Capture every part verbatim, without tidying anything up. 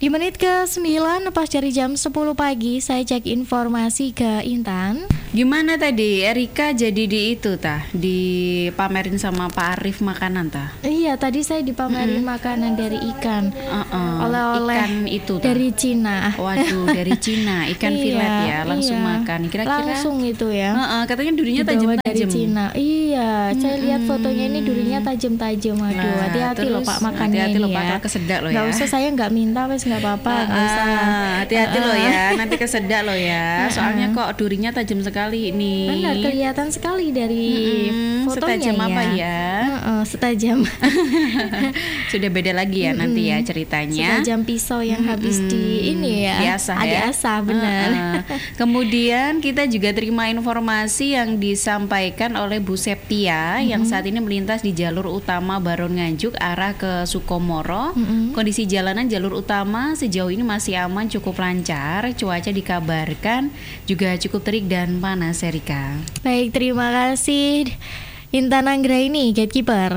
Di menit ke sembilan lepas dari jam sepuluh pagi, saya cek informasi ke Intan. Gimana tadi Erika jadi di itu tah, dipamerin sama Pak Arif makanan tah? Iya, tadi saya dipamerin mm-hmm. makanan dari ikan. Uh-uh. Oleh-oleh ikan itu tah? Dari Cina. Waduh, dari Cina, ikan filet ya, langsung iya. makan. Kira-kira langsung itu ya. Uh-uh, katanya durinya tajam-tajam. Dari Cina. Iya, hmm, saya lihat fotonya ini durinya tajam-tajam. Aduh, nah, hati-hati loh Pak makannya. Hati-hati loh ya. Pak, kesedak loh ya. Gak usah, saya nggak minta, wes nggak apa-apa. Nggak uh, usah. Hati-hati uh, loh ya, nanti kesedak loh ya. Soalnya kok durinya tajam sekali ini. Benar, kelihatan sekali dari hmm, fotonya setajam ya. apa ya? Uh-uh, setajam. Sudah beda lagi ya hmm, nanti ya ceritanya. Setajam pisau yang hmm, habis di ini ya. Diasah ya. Diasah, benar. Uh-uh. Kemudian kita juga terima informasi yang disampaikan oleh Bu Septia hmm. yang saat ini melintas di jalur utama Baron Nganjuk arah ke Sukomoro. Hmm. Kondisi jalanan jalur utama sejauh ini masih aman, cukup lancar. Cuaca dikabarkan juga cukup terik dan panas, Erika. Baik, terima kasih Intan Anggraini, Gatekeeper.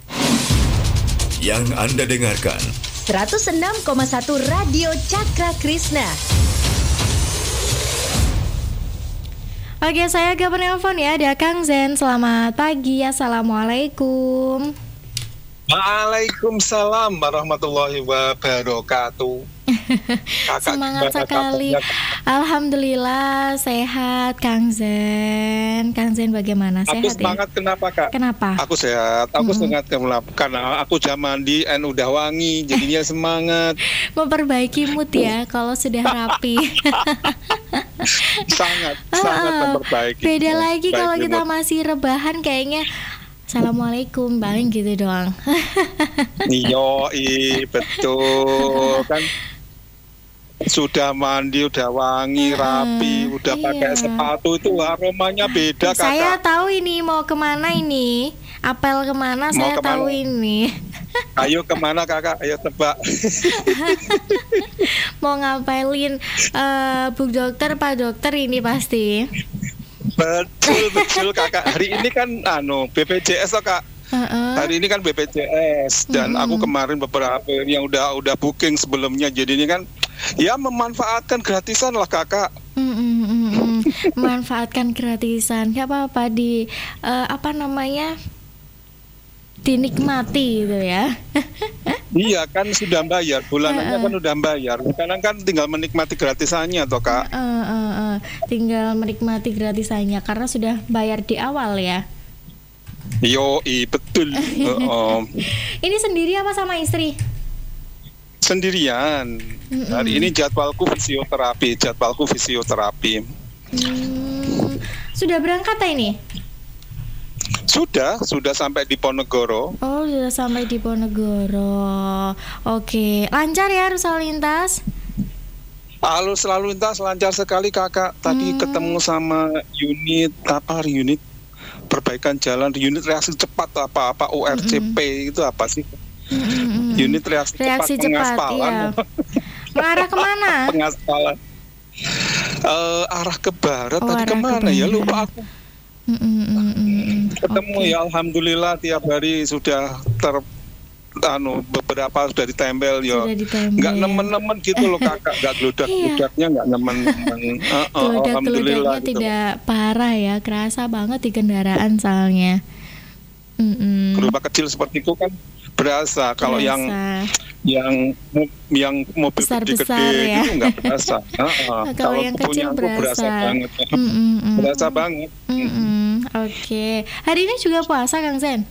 Yang Anda dengarkan seratus enam koma satu Radio Cakra Krishna. Oke, saya ke penelpon ya, ada Kang Zen. Selamat pagi, Assalamualaikum. Waalaikumsalam warahmatullahi wabarakatuh. Semangat sekali. Alhamdulillah sehat Kang Zen. Kang Zen bagaimana? Sehat? Aku semangat ya? Kenapa Kak? Kenapa? Aku sehat. Aku mm-hmm. semangat karena aku zaman di N U Dawangi, jadinya semangat. Memperbaiki mood ya kalau sudah rapi. sangat, sangat uh, memperbaiki. Beda lagi kalau kita mood. masih rebahan kayaknya. Assalamualaikum bang gitu doang. Iyo, betul kan. Sudah mandi, udah wangi, rapi, uh, udah iya. pakai sepatu itu aromanya beda Kakak. Saya tahu ini mau kemana ini, apel kemana mau saya kemana? Tahu ini. Ayo kemana Kakak, ayo tebak. Mau ngapelin uh, Bu Dokter, Pak Dokter ini pasti. Betul betul Kakak. Hari ini kan anu B P J S loh Kak. Uh-uh. Hari ini kan B P J S dan mm-hmm. aku kemarin beberapa yang udah udah booking sebelumnya. Jadi ini kan ya memanfaatkan gratisan lah Kakak. Mm-hmm. Memanfaatkan gratisan. Gak apa-apa di uh, apa namanya? Dinikmati gitu ya. Iya kan sudah bayar, bulanannya uh, uh. kan udah bayar. Sekarang kan tinggal menikmati gratisannya toh Kak. Uh, uh, uh. Tinggal menikmati gratisannya karena sudah bayar di awal ya. Yo, i betul. uh, um. Ini sendiri apa sama istri? Sendirian. Mm-mm. Hari ini jadwalku fisioterapi, jadwalku fisioterapi. Hmm, sudah berangkat ya ini? Sudah, sudah sampai di Ponegoro. Oh, sudah sampai di Ponegoro. Oke, lancar ya arus lalu lintas? Arus lalu lintas lancar sekali Kakak. Tadi hmm. ketemu sama unit apa unit perbaikan jalan, unit reaksi cepat apa apa O R C P hmm. itu apa sih? Hmm. Unit reaksi, reaksi cepat, pengaspalan. Iya. Mengarah kemana? Pengaspalan. Uh, arah ke barat oh, tadi kemana ya lupa aku. Mm, mm, mm, mm. Ketemu okay. ya alhamdulillah tiap hari sudah ter anu beberapa sudah ditempel ya. Enggak nemen-nemen gitu loh Kakak, enggak geludak-geludaknya enggak nemen-nemen. Uh, uh, alhamdulillah gitu. Tidak parah ya, kerasa banget di kendaraan soalnya. Gerobak kecil seperti itu kan berasa, kalau yang yang yang mobil gede-gede ya. itu enggak berasa. Uh, uh. Nah, kalau yang kecil berasa. berasa banget. Mm, mm, mm. Berasa banget. Mm, mm. Oke, okay. Hari ini juga puasa Kang Zen?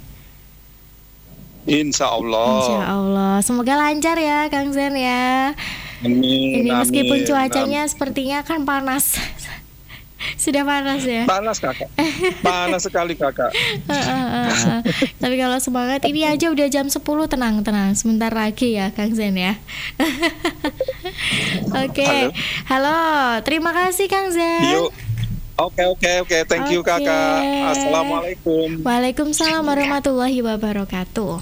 Insya Allah. Insya Allah. Semoga lancar ya Kang Zen ya. Amin. Ini meskipun amin, cuacanya amin. Sepertinya kan panas. Sudah panas ya? Panas Kakak. Panas sekali Kakak. uh, uh, uh, uh. Tapi kalau semangat ini aja udah jam sepuluh, tenang-tenang. Sebentar lagi ya Kang Zen ya. Oke. Okay. Halo. Halo, terima kasih Kang Zen. Yuk. Oke oke oke, thank you okay. Kakak. Assalamualaikum. Waalaikumsalam warahmatullahi wabarakatuh.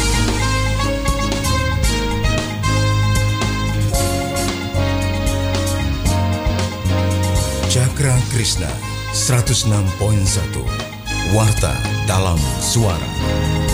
Cakra Krishna seratus enam koma satu Warta dalam Suara.